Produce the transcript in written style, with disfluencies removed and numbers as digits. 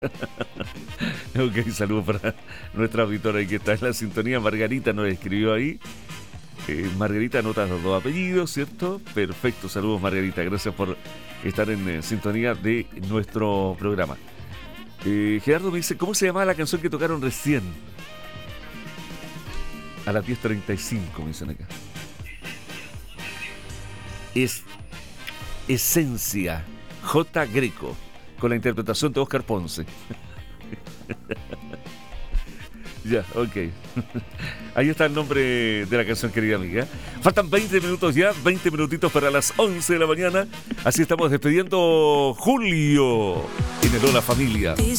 Ok, saludos para nuestra auditora que está en la sintonía. Margarita nos escribió ahí. Margarita anota los dos apellidos, ¿cierto? Perfecto, saludos Margarita, gracias por estar en sintonía de nuestro programa. Gerardo me dice, ¿cómo se llamaba la canción que tocaron recién? A las 10:35 me dicen acá. Es Esencia, J. Greco, con la interpretación de Oscar Ponce. Ya, ok. Ahí está el nombre de la canción, querida amiga. Faltan 20 minutos ya, 20 minutitos para las 11 de la mañana. Así estamos despidiendo julio en el Hola Familia.